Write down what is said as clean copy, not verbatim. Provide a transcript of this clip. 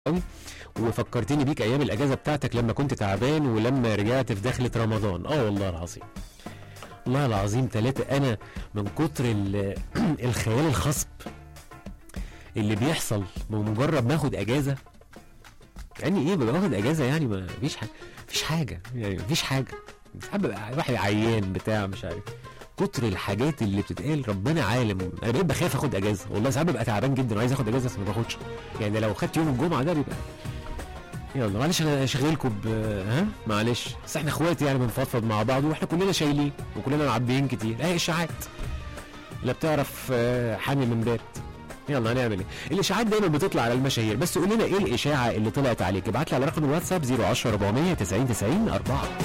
قوي، وفكرتني بيك ايام الاجازه بتاعتك لما كنت تعبان ولما رجعت في دخلة رمضان. والله العظيم، والله العظيم ثلاثة، انا من كتر الخيال الخصب اللي بيحصل بمجرد ما اخد اجازه. يعني ايه ببقى واخد اجازه؟ يعني ما فيش حاجه، مفيش حاجه، يعني مفيش حاجه. ساعات ببقى واحد عيان بتاع مش عارف، كتر الحاجات اللي بتتقال ربنا عالم. انا بقيت بخاف اخد اجازه، والله ساعات ببقى تعبان جدا وعايز اخد اجازه بس ما باخدش. يعني لو خدت يوم الجمعه ده بيبقى يلا معلش انا شغالكم معلش، بس احنا اخواتي يعني بنفضفض مع بعض، واحنا كلنا شايلين وكلنا معبيين كتير. اشاعات لا بتعرف حامي من بات. يلا هنعمل ايه؟ الاشاعات دايما بتطلع على المشاهير، بس قول لنا ايه الاشاعه اللي طلعت عليك. ابعت لي على رقم الواتساب 010 400 90 90 4.